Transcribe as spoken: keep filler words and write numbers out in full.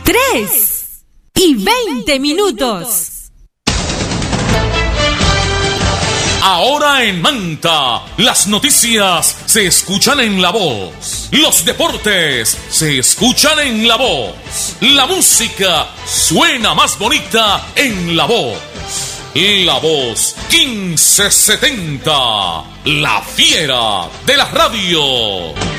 tres y veinte minutos. Ahora en Manta, las noticias se escuchan en La Voz. Los deportes se escuchan en La Voz. La música suena más bonita en La Voz. La Voz quince setenta, la fiera de la radio.